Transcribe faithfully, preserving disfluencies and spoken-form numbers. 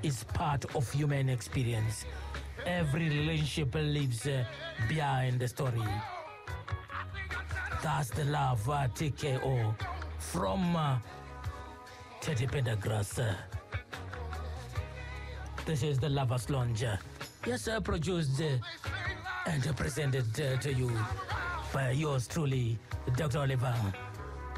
is part of human experience. Every relationship lives uh, behind the story. That's the love uh, T K O from uh, Teddy Pendergrass. This is the Lovers Lounge. Yes, uh, produced uh, and presented uh, to you by yours truly, Doctor Oliver.